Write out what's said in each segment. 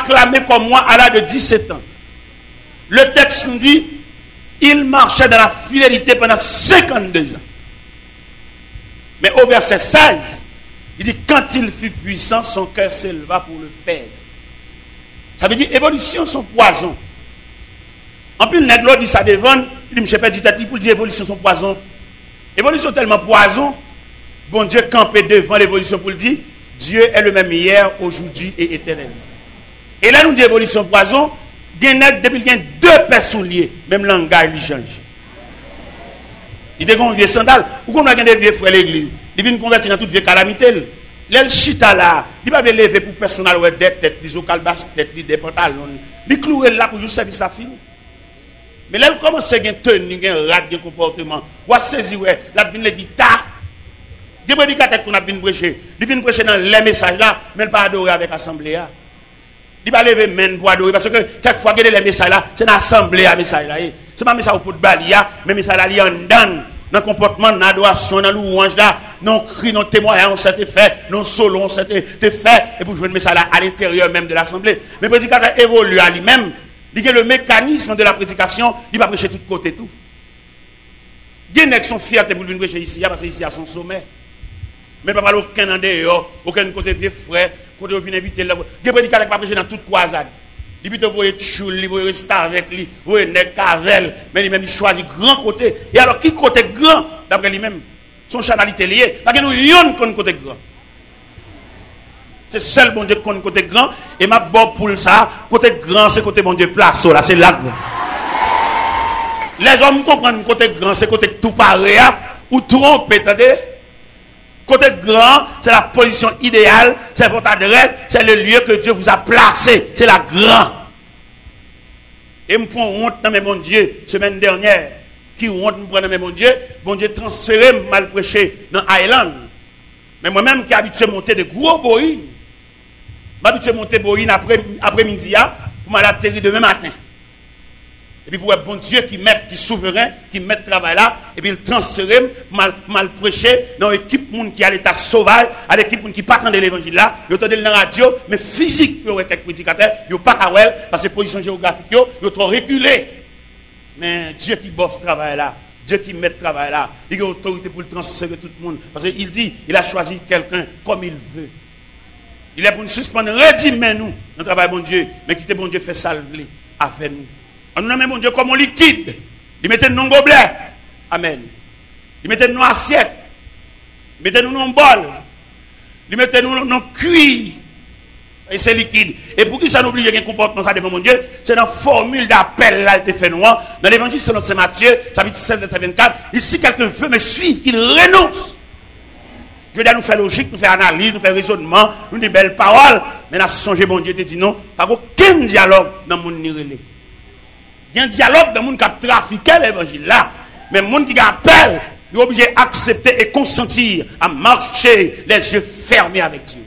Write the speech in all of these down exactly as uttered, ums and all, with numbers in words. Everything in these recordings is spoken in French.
acclamé comme moi à l'âge de dix-sept ans. Le texte nous dit, il marchait dans la fidélité pendant cinquante-deux ans. Mais au verset seize, il dit, quand il fut puissant, son cœur s'éleva pour le perdre. Ça veut dire, évolution, son poison. En plus, le nègre dit ça devant, il dit, je ne sais pas, dit pour dire, évolution, son poison. Évolution tellement poison, bon Dieu campé devant l'évolution pour le dire, Dieu est le même hier, aujourd'hui et éternellement. Et là, nous dit évolution poison, depuis qu'il y a deux personnes liées, même le langage lui change. Il dit qu'on vieux sandal, ou qu'on a des vieux frères l'église, il vient convertir dans toute vieille calamité. L'el chita là, il va lever pour personnel ou des têtes, des ocalbas têtes, des pantalons, il clouer là pour juste service ça fini. Mais là, il commence à gagner tenue, un rat de comportement. Ou à saisir, la vine le guitare. Des prédicateurs qu'on a bien prêché. Il vient prêcher dans les messages là, mais il pas adorer avec l'assemblée. Il va lever main pour adorer. Parce que quelquefois, il y a les messages là, c'est une assemblée à message là. C'est pas un message pour balia, mais message là, il y a un dan. Dans le comportement, dans l'adoration, dans louange là, non cri, non témoignage, on s'est fait, non solo, on s'est fait, et pour jouer le message là à l'intérieur même de l'assemblée. Mais le prédicateur évolue à lui-même. Il y a le mécanisme de la prédication, il va prêcher de tous côtés tout. Il y a des gens qui sont fiers pour venir prêcher ici, parce que ici à son sommet. Mais pas parler aucun en dehors, aucun côté vieux frère, côté où vient inviter là. Il y a des prédicateurs qui va prêcher dans toute croisade. Il peut voyer choule, il voyer rester avec lui, voyer nèg cavel, mais lui-même il choisit grand côté. Et alors qui côté grand d'après lui-même, son chanalité lié, parce que nous yon kon côté grand. C'est seul bon Dieu qui connaît côté grand. Et ma bob pour ça, côté grand, c'est côté bon Dieu place. Là, c'est là. Les hommes comprennent côté grand, c'est côté tout pareil. Ou trompe, attendez. Côté grand, c'est la position idéale, c'est votre adresse, c'est le lieu que Dieu vous a placé. C'est la grande. Et me prend honte dans mes bon Dieu, semaine dernière. Qui honte me prend dans mes bon Dieu, bon Dieu transféré, mal prêché dans Island. Mais moi-même qui habitué à monter de gros boïnes, m'habitué à monter boïne après, après-midi, pour m'atterrir demain matin. Et puis pour un bon Dieu qui met, qui est souverain, qui met le travail là, et puis il transfère, mal, mal prêcher dans l'équipe qui a l'état sauvage, à l'équipe qui pas de l'évangile là, ils entendent dans la radio, mais physique, il y a quelques prédicateurs, ils n'ont pas qu'à voir, parce que position géographique, ils ont trop reculé. Mais Dieu qui bosse ce travail là, Dieu qui met le travail là, il a autorité pour le transférer tout le monde. Parce qu'il dit, il a choisi quelqu'un comme il veut. Il est pour nous suspendre, redimez nous, notre travail, bon Dieu, mais quittez bon Dieu, fait salver avec nous. On nous nomme bon Dieu comme un liquide. Il mettait nous dans gobelet. Amen. Il mettait nous dans assiette. Il mettait nous dans bol. Il mettait nous dans cuir. Et c'est liquide. Et pour qui ça nous oblige à un comportement ça devant mon Dieu, c'est dans la formule d'appel là, il fait noir. Dans l'évangile, c'est notre Matthieu, chapitre seize, verset vingt-quatre. Ici, quelqu'un veut me suivre, qu'il renonce. Je veux dire, nous faire logique, nous faire analyse, nous faire raisonnement, nous des belles paroles. Mais là, songer, bon Dieu te dit non, pas aucun dialogue dans le monde nirélé. Il y a un dialogue dans le monde qui a trafiqué l'évangile là. Mais le monde qui appelle, il est obligé d'accepter et consentir à marcher les yeux fermés avec Dieu.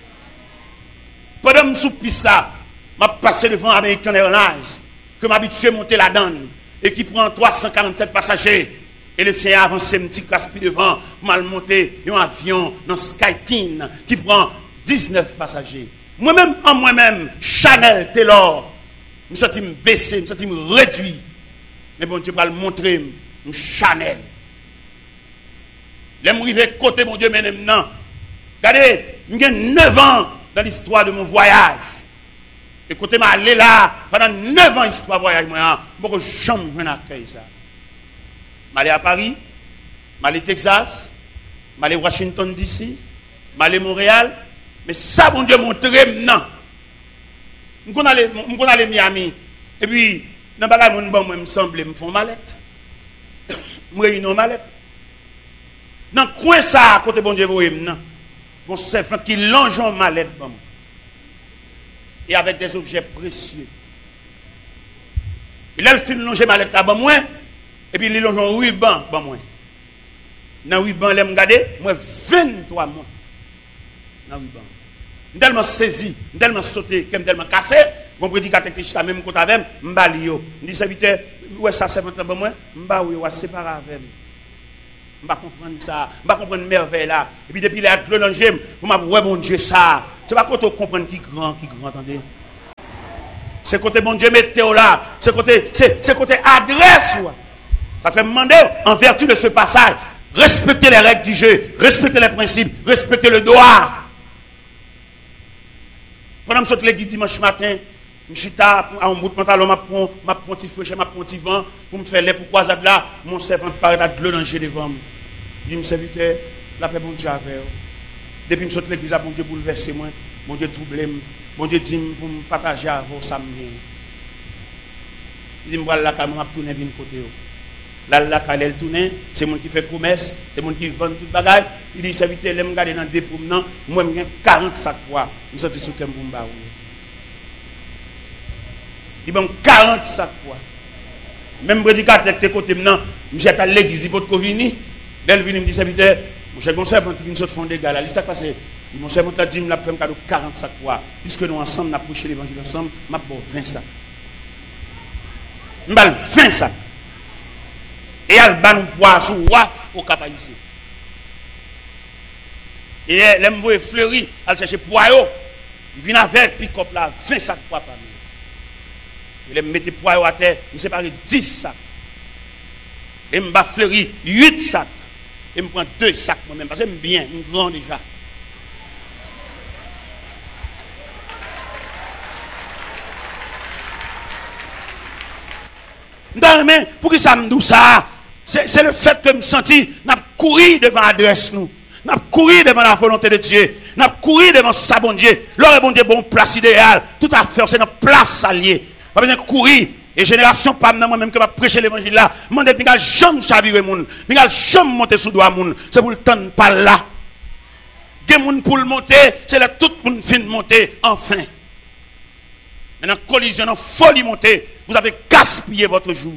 Pendant que je suis piste là, je passé devant American Airlines, que m'habitué à monter la donne, et qui prend trois cent quarante-sept passagers. Et le Seigneur avance un petit casse-pied devant, pour mal monter un avion dans Skyteam, qui prend dix-neuf passagers. Moi-même, en moi-même, Chanel, Taylor, je me sens baissé, je me sens réduit. Mais bon Dieu va le montrer, nous Chanel. L'aime arriver côté mon Dieu, mais maintenant. Regardez, j'ai neuf ans dans l'histoire de mon voyage. Et côté m'a allé là, pendant neuf ans, histoire de voyage, moi, je ne peux jamais accueillir ça. Je suis allé à Paris, je suis allé au Texas, je suis allé à Washington D C, je suis allé à Montréal. Mais ça, bon Dieu, montre maintenant. Je suis allé à Miami. Et puis, dans le bagage, je me semble, je me fais une mallette. Je me réunis une mallette. Dans le coin, ça, à côté bon Dieu, vous voyez maintenant. Bon servant qui longe une mallette. Et avec des objets précieux. Et là, il fait longer mallette là, bon, moi. Et puis, il longe un ruban, bon, moi. Dans le ruban, il me regarde, moi, vingt-trois mois. Dans le ruban. Je suis tellement saisi, je suis tellement sauté, je suis tellement cassé. Mon prédicateur qui est même côté avec moi, je me dis, serviteur, où est-ce que ça c'est pour moi? Je me dis, séparer avec moi. Je ne comprends pas ça, je ne comprends pas merveille là. Et puis depuis là, je me dis, pour moi, ouais, mon Dieu, ça. C'est pas quand on comprend qui est grand, qui est grand, attendez. C'est côté bon Dieu mettez là. C'est côté, c'est, c'est côté adresse. Ça fait demander, en vertu de ce passage, respectez les règles du jeu, respectez les principes, respectez le droit. Pendant que je suis l'église dimanche matin, je suis à un bout de pantalon, je prends un petit feu, je prends un petit vent, pour me faire les pour croisade là, mon servant paraît de l'eau dans le devant moi. Je dis, mon serviteur, la paix, bon Dieu, avec vous. Depuis que je suis l'église, bon Dieu bouleversé moi, bon Dieu troublé moi, bon Dieu dit pour me partager avec vous, ça me vient. Il dit, je vais là, je vais tourner vers côté. Là, là, quand elle tourne, c'est mon qui fait promesse, c'est mon qui vend tout bagage. Il dit, serviteur, je me regarde dans des promenants, moi, je gagne quarante sacs poids. Je suis sorti sur le Kemboumba. Il dit, quarante sacs poids. Même prédicateur qui est côté maintenant, je suis à l'église, pour que venir. Là, il vient me dit, serviteur, mon cher conseil, quand il vient de fond des gars, là, il s'est passé. Mon cher conseil, dit, il m'a fait un cadeau quarante sacs poids. Puisque nous, ensemble, nous avons prêché l'évangile ensemble, je vais vingt sacs. Je vais vingt sacs. Et elle va nous boire sous waf au cap ici. Et elle me voit fleurir, elle cherche poireau. Il vient avec pick-up là, vingt sacs de poids par nous. Il me met poireau à terre, il me sépare dix sacs. Et me bat fleurir huit sacs. Et me prend deux sacs moi-même, parce que j'aime bien, je suis grand déjà. Non, mais pour que ça me dise ça? C'est, c'est le fait que je me senti, n'a couru devant l'adresse nous. N'a couru devant la volonté de Dieu. N'a couru devant sa bon Dieu. L'heure bon Dieu, bon place idéal. Tout à faire, c'est notre place alliée. Pas besoin de courir. Et génération, pas moi-même que va prêcher l'évangile là. Mande, Miguel, jamais chavirer moun. Miguel, jamais monter sous doigt moun. C'est pour le temps pas là. Gen moun pour le monter, c'est là tout moun fin de monter, enfin. Maintenant, collision, en folie monter, vous avez gaspillé votre jour.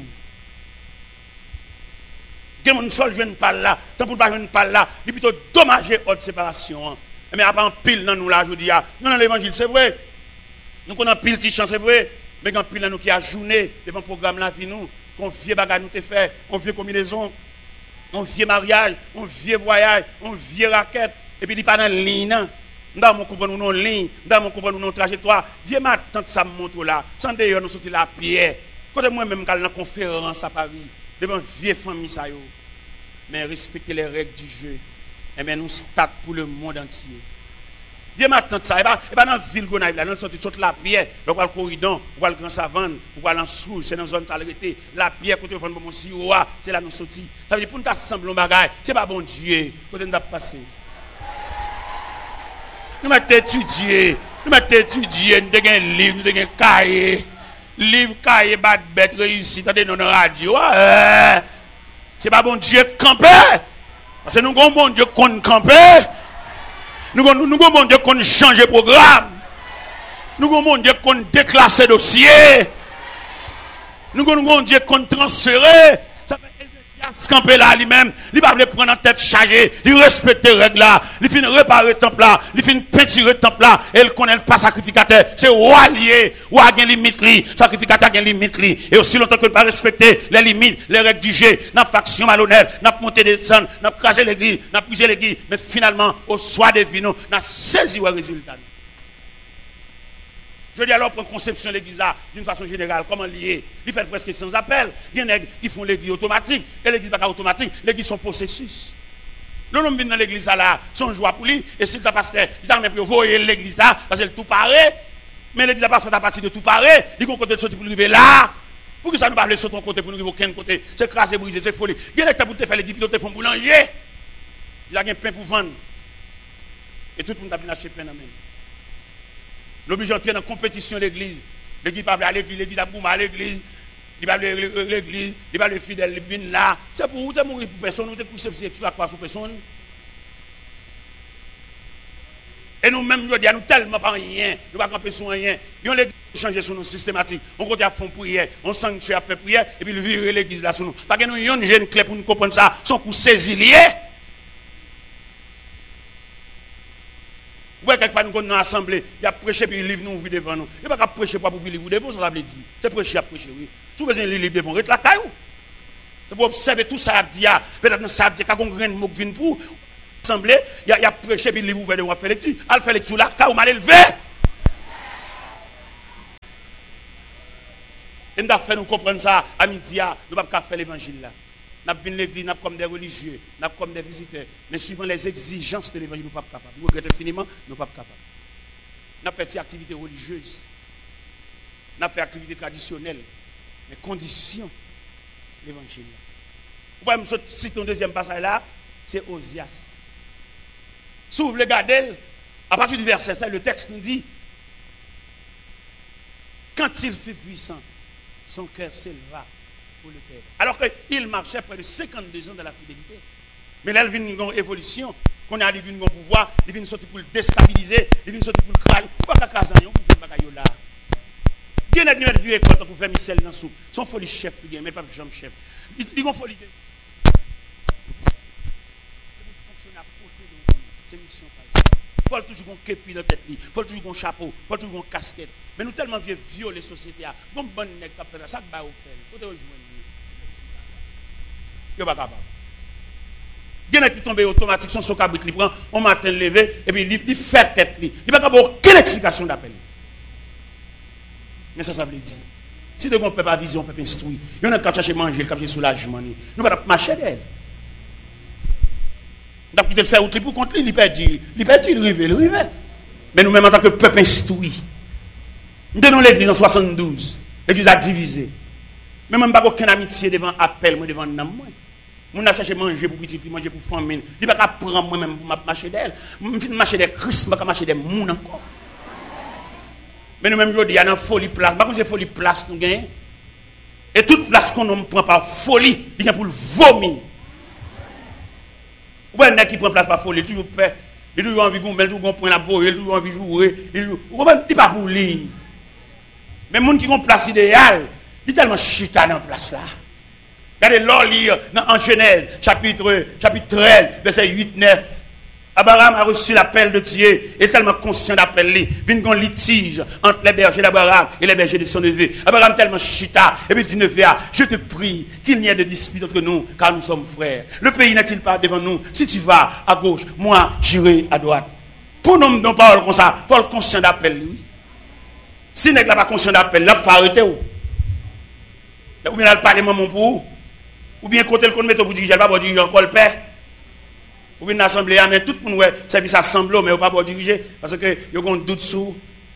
Gen moun sol jeune pas là, tant pour pas jeune pas là, il plutôt dommager haute séparation. Mais après en pile dans nous là, je dis, nous dans l'évangile, c'est vrai. Nous qu'on a pile petite chance, c'est vrai. Mais quand pile dans nous qui a journée devant le programme la vie nous, qu'on vieux bagage nous te fait, on vieux combinaison, on vieux mariage, on vieux voyage, on vieux raquette, et puis il pas dans ligne. Dans mon comprendre nous non ligne, dans mon comprendre nous non trajectoire. Vieux ma tante ça montre là, sans d'ailleurs nous sortir la pierre. Quand moi même dans conférence à Paris, devant vieux famille ça yo. Mais respecter les règles du jeu. Et bien nous start pour le monde entier. Vieux ma tante ça, et pas et pas dans ville Gonaïve là, nous sortir toute la pierre, on va le corridon, on va le grand savane, on va l'ensouche, c'est dans zone salubrité, la pierre côté vendre mon sirop, c'est là nous sortir. Ça veut dire pour nous assembler un bagage, c'est pas bon Dieu, côté nous passer. Nous m'avons étudié, nous m'avons étudié, nous avons un livre, nous avons un cahier, livre, cahier, bad bête, réussi, dans la radio. Ouais. C'est pas bon Dieu camper. Parce que nous avons bon Dieu qu'on camper. Nous avons bon Dieu qu'on change programme. Nous avons bon Dieu qu'on déclasse dossier. Nous avons bon Dieu qu'on transfère. Ça fait Ézéchias camper là lui-même, il va prendre en tête chargée, il respecte les règles là, il finit réparer le temple là, il finit peinturer le temple là, et il connaît pas sacrificateur, c'est roi lié, roi a une limite li, sacrificateur a une limite li, et aussi longtemps que ne pas respecter les limites, les règles du jeu, n'a faction malhonnête, n'a monté des sangs, n'a crasé l'église, n'a brisé l'église, mais finalement au soir des vins, n'a saisi le résultat. Je dis alors, pour conception de l'église d'une façon générale, comment lier? Il fait presque sans appel. Il y en a qui font l'église automatique, et l'église pas automatique, l'église sont processus. Le nom vient dans l'église là, son joie pour lui, et si le pasteur, il a même pu voyer l'église là, parce que tout paraît, mais l'église n'a pas fait à partir de tout paraît, il y a un côté de sortir pour arriver là. Pour que ça ne pas aller sur ton côté, pour nous arriver aucun côté, c'est crasé, brisé, c'est folie. Il y a des pour te faire l'église, ils te font boulanger. Il y a un pain pour vendre. Et tout le monde a bien acheté pain dans la main. L'obligé d'entrer dans la compétition de l'église. L'église va à l'église, l'église a boumé à l'église. Il va à l'église, il va à fidèle, il vient là. C'est pour vous, tu mourir pour personne, tu es poussé sexuel à quoi pour personne. Et nous-mêmes, nous disons, nous tellement pas rien, nous ne pouvons pas camper sur rien. Ils ont l'église changé sur nous systématique. On continue à faire prière, on sanctuaire à faire prière, et puis le virer l'église là sur nous. Parce que nous avons une jeune clé pour nous comprendre ça, son coup saisi lié. Vous voyez, quelquefois, nous sommes dans l'assemblée, il y a prêché, puis il livre nous ouvrir devant nous. Il n'y a pas prêcher pour vous livre devant, ça veut dire. C'est prêcher à prêcher, oui. Si vous avez un livre devant, reste la caillou. C'est pour observer tout ça, peut-être que ça, il y a un grain de mots qui vient pour l'assemblée, il y a prêché, puis il livre ouvert devant, faire lecture. Elle fait lecture là, caillou mal élevé. Et nous avons fait nous comprendre ça à midi, nous ne pouvons pas faire l'évangile là. Nous avons l'église, nous comme des religieux, nous comme des visiteurs. Mais suivant les exigences de l'évangile, nous ne sommes pas capables. Nous regrettons infiniment, nous ne sommes pas capables. Nous avons fait des activités religieuses. Nous avons fait des activités traditionnelles. Mais conditions de l'évangile. Vous pouvez me citer un deuxième passage là, c'est Osias. Si vous voulez regarder, à partir du verset cinq, le texte nous dit, quand il fut puissant, son cœur s'éleva pour le Père. Alors qu'il marchait près de cinquante-deux ans dans la fidélité. Mais là, il vient une évolution. Qu'on a dit un pouvoir, il vient sortir pour le déstabiliser, il vient sortir pour le crailler. Pas qu'à Kazanyon, pour jouer bagaille là. Il y a des vieux écoles pour faire Michel dans la soupe. Son folie chef, mais pas Jean chef. Il y a folie. C'est une mission par exemple. Il faut toujours un képi dans la tête, il faut toujours un chapeau, il faut toujours une casquette. Mais nous tellement vieux violer la société. Bon bon nèg qui fait ça, ça va au faire. Faut te rejoindre. Yo pas capable. Il y en a qui tombent automatique, son cabrit li prend, on matin levé et puis il fait tête li. Il pas capable aucune explication d'appel. Mais ça ça veut dire si de on peut pas vision, on peut pas instruire. Il y en a qui chercher manger, qui chercher soulagement. Nous pas marcher d'elle. Donc, il fait outil pour contre lui, il perd, il perd, il rive, il rive. Mais nous-mêmes, en tant que peuple instruit, nous tenons l'église en soixante-douze. L'église a divisé. Mais même pas aucune amitié devant appel, moi devant nam moi. Mon a cherché manger pour petit, manger pour famille. Il pas qu'à prendre moi-même pour marcher d'elle. Je vais marcher des Christ, pas marcher des moun encore. Mais nous-mêmes, je dis, il y a une folie place. Par contre, c'est folie place nous gagnons. Et toute place qu'on ne prend par folie, il y a pour le vomir. Ou bien, qui prend place par folie, toujours fait. Il a toujours envie de jouer, il a toujours envie de toujours envie de jouer. Il n'est pas pour lui. Mais les gens qui ont place idéale, ils sont tellement chita dans la place là. Regardez l'or lire en Genèse, chapitre, chapitre treize, verset huit neuf. Abraham a reçu l'appel de Dieu, et tellement conscient d'appel, il vient un litige entre les bergers d'Abraham et les bergers de son neveu. Abraham tellement chita, et puis dit neveu, je te prie qu'il n'y ait de dispute entre nous, car nous sommes frères. Le pays n'est-il pas devant nous? Si tu vas à gauche, moi j'irai à droite. Pour nous, non parole comme ça, faut le conscient d'appel, lui. Si n'est pas conscient d'appel, là, il faut arrêter où? Ou bien il parle maman pour ou bien côté le qu'on met au bout du diriger, pas pour diriger encore le père. Ou bien l'assemblée, mais tout le monde ouais, service assemblée, mais pas pour diriger, parce que il y a un doute sur.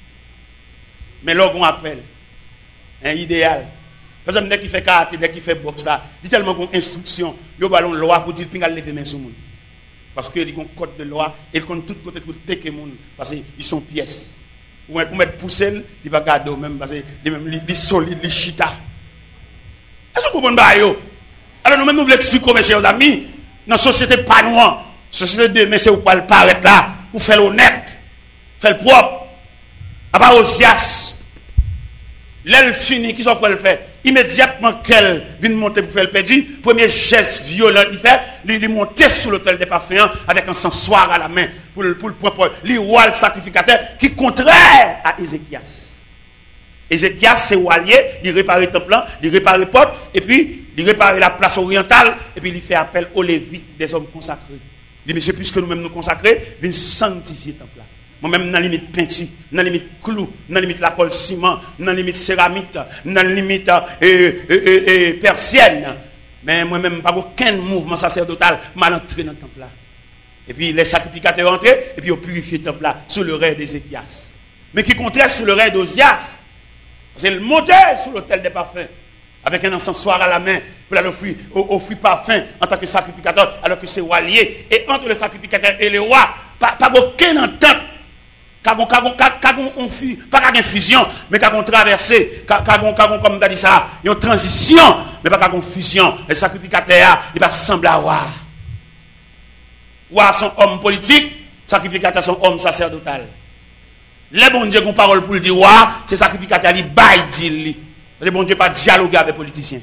Mais là, on appelle. Un idéal. Par exemple, dès qu'il fait karaté, dès qu'il fait boxe, là, il y a tellement d'instructions, il y a une loi pour dire qu'il y a lever main sur le monde. Parce qu'il y a un code de loi, et il y a tout côté pour tecker le monde, parce qu'ils sont pièces. Ou pour mettre poussé, il va garder même, parce qu'ils sont solides, ils chita. Est-ce que vous comprenez? Alors nous-mêmes, nous voulons expliquer, mes chers amis, dans la société pas noire, société de mais c'est où pas le paraître là, pour faire l'honnête, faire le propre, à part Osias, l'aile fini, qui sont quoi le faire? Immédiatement qu'elle vient monter pour faire le perdu, premier geste violent, il fait, il monter sur l'autel des parfums avec un encensoir à la main, pour le point pour le roi le sacrificateur, qui est contraire à Ézéchias. Ézéchias, c'est Walier, il répare le temple, il répare le porte, et puis il répare la place orientale, et puis il fait appel aux Lévites, des hommes consacrés. Il dit, monsieur, puisque nous-mêmes nous consacrer, viens sanctifier le temple. Moi-même, dans la limite peinture, dans la limite clou, dans la limite la colle ciment, dans la limite céramique, dans la limite euh, euh, euh, euh, persienne. Mais moi-même, pas aucun mouvement sacerdotal mal entré dans le temple. Et puis les sacrificateurs entrés, et puis ils ont purifié le temple sous le règne d'Ézéchias. Mais qui comptait sous le règne d'Osias. C'est le monter sur l'autel des parfums, avec un encensoir à la main, pour l'offrir offrir parfum en tant que sacrificateur, alors que c'est roi lié. Et entre le sacrificateur et le roi, pas, pas aucune entente. Pas une fusion, mais une traversée, comme tu as dit ça, une transition, mais pas une fusion. Le sacrificateur, il va ressembler à roi. Roi son homme politique, sacrificateur son homme sacerdotal. Les bon Dieu qui ont parole pour le dire, roi, c'est sacrificateur, il baille, dit. Parce que bon Dieu pas dialoguer avec les politiciens.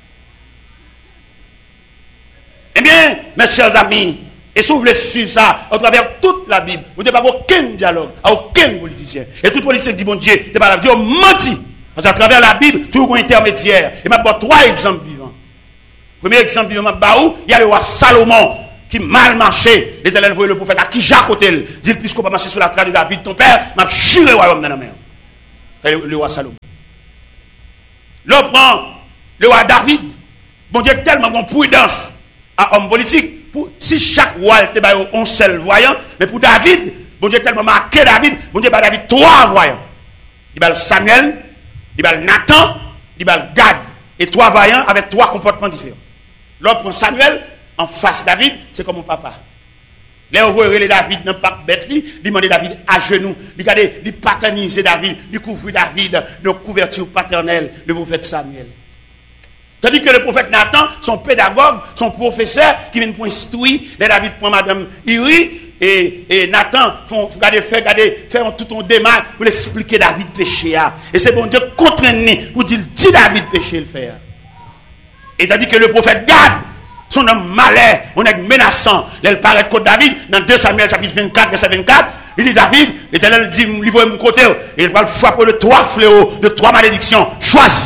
Eh bien, mes chers amis, et si vous voulez suivre ça, à travers toute la Bible, vous n'avez pas aucun dialogue, à aucun politicien. Et tout politicien dit, bon Dieu, c'est pas la Dieu menti. Parce qu'à travers la Bible, tout un intermédiaire. Et maintenant, trois exemples vivants. Premier exemple vivant, il y a le roi Salomon, qui mal marché. L'Éternel voyait le prophète à qui Jacques Otel. Dit, puisqu'on va marcher sur la trace de David, ton père, m'a juré le royaume dans la mer. Le roi Salomon. L'on prend le roi David. Bon Dieu, tellement bon prudence à homme politique. Pour, si chaque roi était un seul voyant, mais pour David, bon Dieu, tellement marqué David, bon Dieu, David trois voyants. Il y a Samuel, il y a Nathan, il y a Gad. Et trois voyants avec trois comportements différents. L'on prend Samuel en face David, c'est comme mon papa. Là, on voit les David dans le parc bête, il demande David à genoux, il regarde, il paternise David, il couvre David de couverture paternelle, le prophète Samuel. Tandis que le prophète Nathan, son pédagogue, son professeur, qui vient pour instruire, les David prend madame Iri, et, et Nathan, font, regardez, fait, regardez, faire tout ton démarche pour l'expliquer David péché. Et c'est bon Dieu contraigné pour dire, dis David péché le faire. Et tandis que le prophète Gad, son homme malais, on est menaçant, il paraît contre David, dans deux Samuel chapitre vingt-quatre, verset vingt-quatre, il dit David, l'Éternel dit, livre mon côté, et il va le frapper de trois fléaux, de trois malédictions, choisis.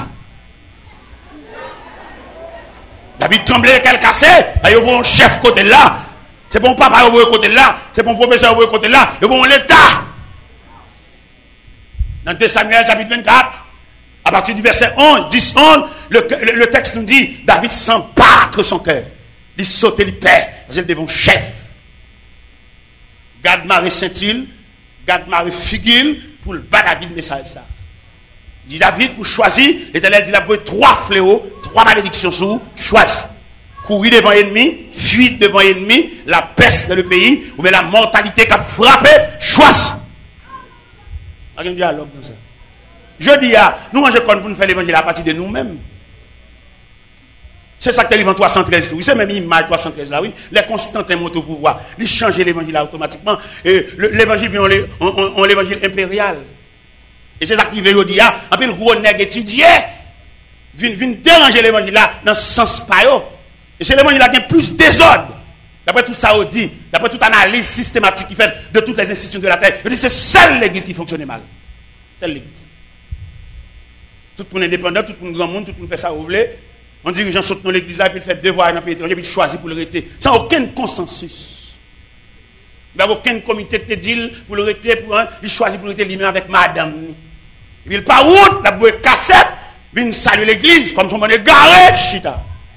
David tremblait, qu'elle cassait, il y a un chef côté là, c'est bon papa au côté là, c'est bon professeur au côté là, il y a bon l'État. Dans deux Samuel chapitre vingt-quatre, à partir du verset onze, dix, onze, le, le, le texte nous dit, David sent battre son cœur. Il saute, il perd, parce qu'il devant chef. Garde Marie Saint-Il, garde Marie Figule, pour le bas David message ça. Il dit David, pour choisir, l'Éternel dit, il a pris trois fléaux, trois malédictions sous, choisis. Courir devant l'ennemi, fuir devant l'ennemi, la peste dans le pays, ou bien la mortalité qui a frappé, choisis. Il y a un dialogue dans ça. Je dis, ah, nous mangeons pour nous faire l'évangile à partir de nous-mêmes. C'est ça que tu as trois cent treize. Oui, c'est même l'image trois cent treize là, oui. Les Constantins montent au pouvoir. Ils changent l'évangile automatiquement. Et l'évangile vient en l'évangile impérial. Et c'est ça qui veut dire, ah, un peu le gros nègre étudié, vient déranger l'évangile là, dans ce sens pas. Et c'est l'évangile là qui a plus désordre. D'après tout ça, on dit, d'après toute analyse systématique qui fait de toutes les institutions de la terre, je dis, c'est seule l'église qui fonctionne mal. Seule l'église. Tout le monde est indépendant, tout le monde grand monde, tout le monde fait ça où vous voulez. On dit que les gens sautent dans l'église là, puis ils font devoir dans le pays étranger, puis ils choisissent pour le rester. Sans aucun consensus. Il n'y a aucun comité qui te dit pour le rester, pour un, il choisit pour le rester lui-même avec madame. Et puis il part route, la bouée cassette, vient saluer l'église, comme son monde est garé, chita.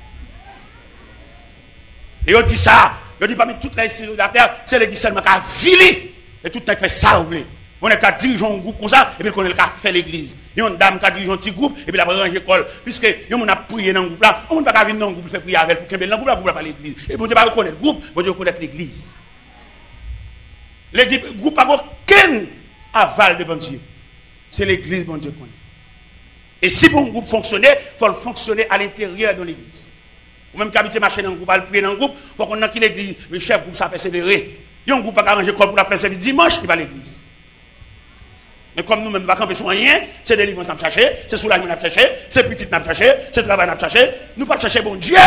Et on dit ça, on dit parmi toutes les institutions de la terre, c'est l'église seulement qui a filé, et tout le monde fait ça, vous voulez. On est qu'à diriger un groupe comme ça, et puis on est qu'à faire l'église. Il y a une dame qui a dirigé un petit groupe, et puis la ranger l'école. Puisque, on a prié dans le groupe là, on ne peut pas venir dans le groupe, faire prier avec, pour qu'il y ait dans le groupe là, pour pas l'église. Et bon Dieu va reconnaître le groupe, bon Dieu va reconnaître l'église. L'église, le groupe n'a aucun aval devant Dieu. C'est l'église, bon Dieu connaît. Et si pour un groupe fonctionner, il faut le fonctionner à l'intérieur de l'église. Ou même qu'habiter marcher dans le groupe, à le prier dans le groupe, pour qu'on ait qu'il l'église, le chef groupe, ça persévérer. Il y a un groupe qui a arrangé l'école pour la faire service dimanche, il va à l'église. Mais comme nous-mêmes, nous ne pouvons pas camper rien, c'est des livres qu'on a cherché, c'est soulagement qu'on a cherché, c'est petit qu'on a cherché, c'est travail qu'on a cherché, nous ne pouvons pas chercher bon Dieu.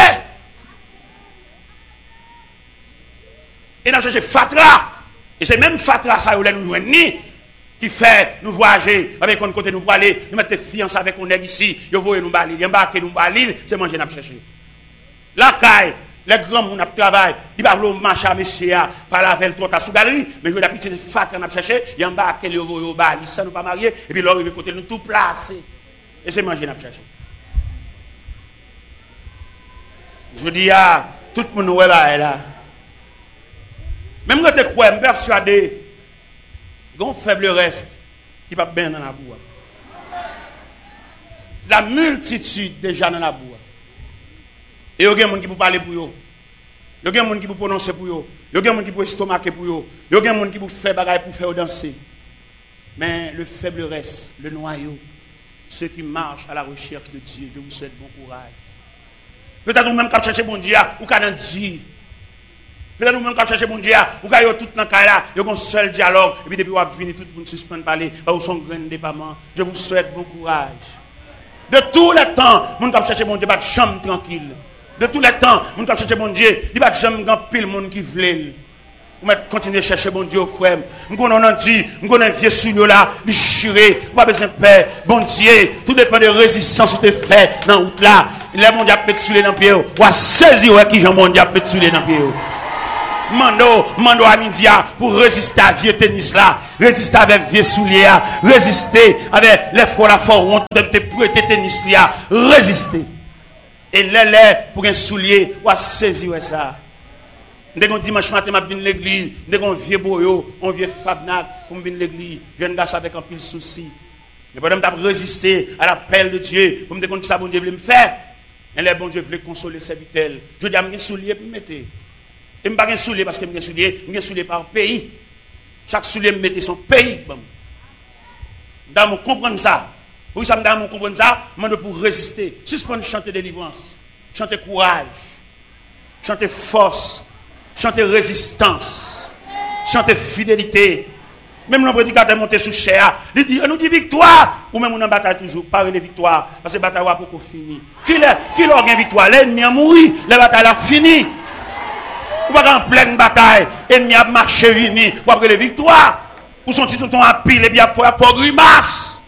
Et nous avons cherché Fatra. Et c'est même Fatra, ça, où nous joignons, qui fait nous voyager, avec un côté nous pour aller, nous mettre fiancés avec un nègre ici, nous voyons nous balir, embarquer nous balir, c'est manger nous chercher. La caille, les grands gens qui travaillent, ils ne peuvent pas marcher à monsieur, par la veille, trois sous galerie, mais je vais appeler Fatra, nous chercher, ils embarquent les voyons balir, ça nous pas marier, et puis là, ils vont côté nous tout placer. Et c'est manger nous chercher. Je dis à tout le monde, ouais, là. Même quand tu crois, je suis persuadé, il y a un faible reste qui va bien dans la boue. La multitude déjà dans la boue. Et il y a des gens qui peuvent parler pour eux. Il y a des gens qui peuvent prononcer pour eux. Il y a des gens qui peuvent estomaquer pour eux. Il y a des gens qui peuvent faire bagaille pour faire danser. Mais le faible reste, le noyau, ceux qui marchent à la recherche de Dieu, je vous souhaite bon courage. Peut-être vous-même quand vous cherchez bon Dieu, ou quand vous dites, peut-être vous-même quand vous cherchez bon Dieu, ou quand vous avez tout dans le cas là, vous avez un seul dialogue, et puis depuis vous avez fini, tout le monde suspend parler, ou son grain de départ. Je vous souhaite bon courage. De tous les temps, vous avez cherché bon Dieu, pas de chambre tranquille. De tous les temps, vous avez cherché bon Dieu, il n'y a pas de chambre grand pile monde qui veut. Vous continuez à chercher bon Dieu, frère. Nous connaissons dit, nous connaissons un vieux sous là, il chiré, vous avez besoin de paix. Bon Dieu, tout dépend de résistance que tu fais dans la route là. Les bon Dieu a pété dans le pied, ou à saisir qui Jean bon Dieu a pété dans le pied. mando, mando à midi pour résister à vieux tennis là, résister avec vieux souliers, résister avec les fois la fois honte de te prêter tennis là, résister. Et les les pour un soulier, ou à saisir ça. Dès qu'on dimanche matin, je viens à l'église, dès qu'on vieux boyo, on vieux fabnac, pour venir à l'église, je viens d'acheter avec un pile souci. Mais pendant que je résister à l'appel de Dieu, pour me dire que ça bon Dieu veut me faire, et les bon Dieu veut consoler ses vitelles. Je dis à mes souliers pour me mettre. Et je ne pas un soulier parce que je soulier, je soulier par pays. Chaque soulier me mettait son pays. Dans mon comprendre ça. Pour ça, dans mon comprendre ça, je pour résister. Suspendre chanter délivrance, chanter courage, chanter force, chanter résistance, chanter fidélité. Même le prédicateur monté sous chair, il dit, on nous dit victoire, ou même on en bataille toujours, pas les victoires, parce que la bataille n'est pas finie. Qui l'a gagné victoire? L'ennemi a mouru, la bataille a fini. Ou pas en pleine bataille, l'ennemi a marché fini, pour après les victoires, ou son titre ton à pile, et bien pour la grimace.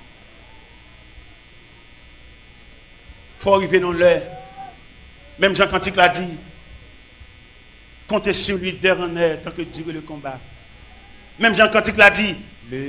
Il faut arriver dans l'heure. Même Jean Cantique l'a dit, comptez sur lui d'heure en heure, tant que dure le combat. Même Jean Cantique l'a dit, le